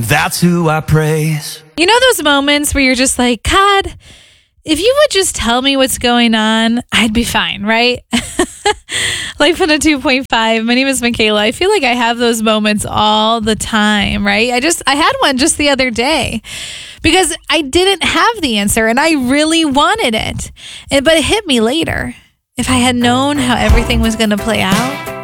That's who I praise. You know those moments where you're just like, God, if you would just tell me what's going on, I'd be fine, right? Life on a 2.5. My name is Michaela. I feel like I have those moments all the time, right? I had one just the other day because I didn't have the answer and I really wanted it. But it hit me later. If I had known how everything was going to play out,